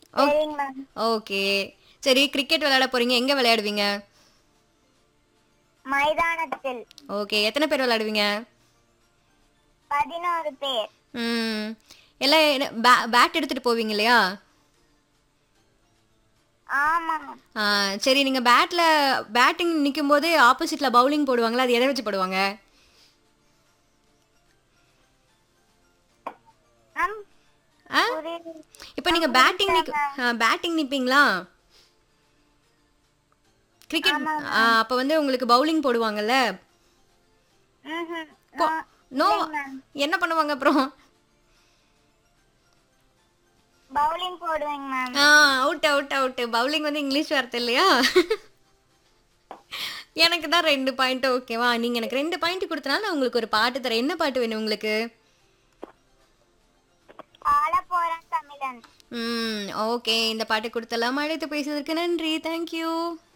சரிங்க ma'am. Okay. சரி cricket விளையாட போறீங்க. எங்க விளையாடுவீங்க? மைதானத்தில் ஓகே. எத்தன பேர் விளையாடுவீங்க? 11 பேர். ம். எல்லாம் என்ன பேட் எடுத்துட்டு போவீங்க இல்லையா? ஆமா. ஆ சரி நீங்க பேட்டிங் நிக்கும்போது ஆப்போசிட்ல பவுலிங் போடுவாங்கல்ல, அது எத வச்சு போடுவாங்க? மேம் ஆ? புரியல. இப்ப நீங்க மேம் புரியல மேம். பேட்டிங் நிப்பீங்களா? கிரிக்கெட் ஆமா மேம். அப்ப வந்து உங்களுக்கு பவுலிங் போடுவாங்கல்ல? ம்ஹும். போ நோ இல்லைங்க மேம். என்ன பண்ணுவாங்க அப்புறம்? Bowling போடுவேங்க ma'am. ஆ அவுட். பவுலிங் வந்து இங்கிலீஷ் வார்த்தை இல்லையா? எனக்கு தான் 2 பாயிண்ட் ஓகேவா? நீங்க எனக்கு 2 பாயிண்ட் குடுத்தனால நான் உங்களுக்கு ஒரு பாட்டு தரேன். என்ன பாட்டு வேணும் உங்களுக்கு? ஆள போறேன் தமிழன். ஓகே. இந்த பாட்டு குடுத்தலாம். அழைத்து பேசியதற்கு நன்றி. Thank you.